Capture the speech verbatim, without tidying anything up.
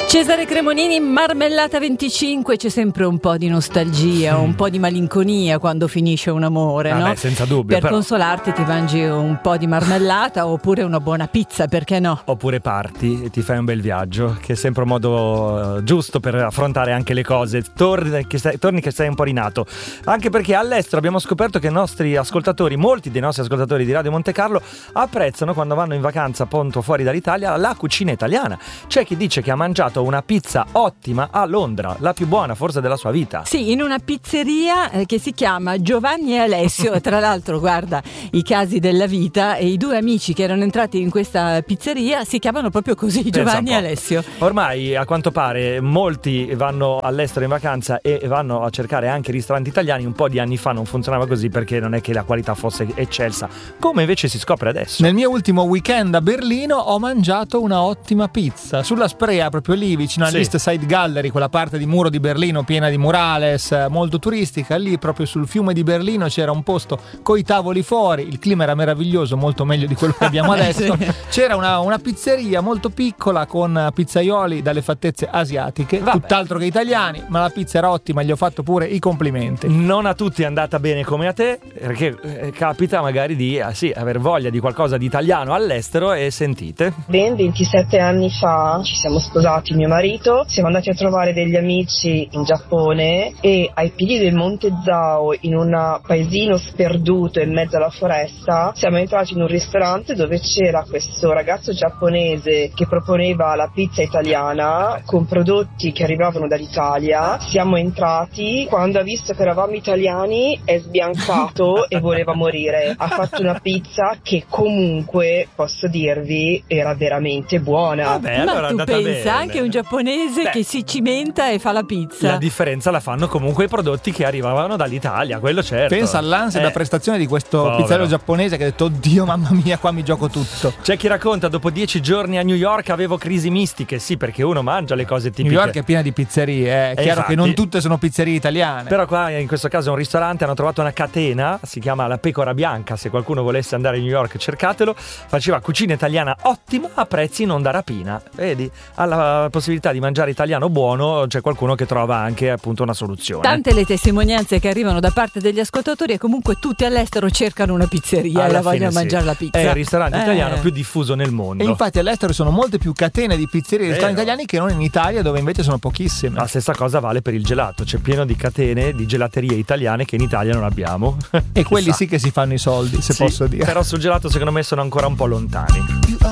Cesare Cremonini, Marmellata venticinque, c'è sempre un po' di nostalgia, un po' di malinconia quando finisce un amore, ah no? Beh, senza dubbio. Per però... consolarti ti mangi un po' di marmellata oppure una buona pizza, perché no? Oppure parti e ti fai un bel viaggio, che è sempre un modo uh, giusto per affrontare anche le cose. Torni che, sei, torni che sei un po' rinato. Anche perché all'estero abbiamo scoperto che i nostri ascoltatori, molti dei nostri ascoltatori di Radio Monte Carlo, apprezzano quando vanno in vacanza appunto fuori dall'Italia la cucina italiana. C'è chi dice che ha mangiato una pizza ottima a Londra, la più buona forse della sua vita. Sì, in una pizzeria eh, che si chiama Giovanni e Alessio. Tra l'altro, guarda, i casi della vita, e i due amici che erano entrati in questa pizzeria si chiamano proprio così, Giovanni e Alessio. Ormai a quanto pare molti vanno all'estero in vacanza e vanno a cercare anche ristoranti italiani. Un po' di anni fa non funzionava così, perché non è che la qualità fosse eccelsa, come invece si scopre adesso. Nel mio ultimo weekend a Berlino ho mangiato una ottima pizza sulla Sprea, proprio lì vicino all'East Side Gallery, quella parte di muro di Berlino piena di murales, molto turistica. Lì proprio sul fiume di Berlino c'era un posto coi tavoli fuori, il clima era meraviglioso, molto meglio di quello che abbiamo adesso. Sì. C'era una, una pizzeria molto piccola con pizzaioli dalle fattezze asiatiche. Vabbè. Tutt'altro che italiani, ma la pizza era ottima, gli ho fatto pure i complimenti. Non a tutti è andata bene come a te, perché eh, capita magari di ah, sì, aver voglia di qualcosa di italiano all'estero e sentite. Ben ventisette anni fa ci siamo sposati, mio marito, siamo andati a trovare degli amici in Giappone e ai piedi del Monte Zao, in un paesino sperduto in mezzo alla foresta, siamo entrati in un ristorante dove c'era questo ragazzo giapponese che proponeva la pizza italiana con prodotti che arrivavano dall'Italia. Siamo entrati, quando ha visto che eravamo italiani è sbiancato e voleva morire. Ha fatto una pizza che comunque, posso dirvi, era veramente buona. Vabbè, ma allora tu è andata pensa bene. Anche un giapponese Beh, che si cimenta e fa la pizza. La differenza la fanno comunque i prodotti che arrivavano dall'Italia, quello certo. Pensa all'ansia eh. da prestazione di questo Povero. pizzaiolo giapponese che ha detto: oddio, mamma mia, qua mi gioco tutto. C'è chi racconta: dopo dieci giorni a New York avevo crisi mistiche. Sì, perché uno mangia le cose tipiche. New York è piena di pizzerie, eh. È chiaro infatti, che non tutte sono pizzerie italiane. Però qua in questo caso è un ristorante, hanno trovato una catena, si chiama La Pecora Bianca, se qualcuno volesse andare a New York cercatelo. Faceva cucina italiana ottima a prezzi non da rapina. Vedi, alla possibilità di mangiare italiano buono, c'è qualcuno che trova anche appunto una soluzione. Tante le testimonianze che arrivano da parte degli ascoltatori, e comunque tutti all'estero cercano una pizzeria Alla e la vogliono fine, mangiare sì. la pizza. È il ristorante eh. italiano più diffuso nel mondo. E infatti all'estero sono molte più catene di pizzerie e ristoranti Vero. italiani che non in Italia, dove invece sono pochissime. La stessa cosa vale per il gelato, c'è pieno di catene di gelaterie italiane che in Italia non abbiamo. E quelli Chissà. sì che si fanno i soldi, se Sì, posso dire. Però sul gelato secondo me sono ancora un po' lontani.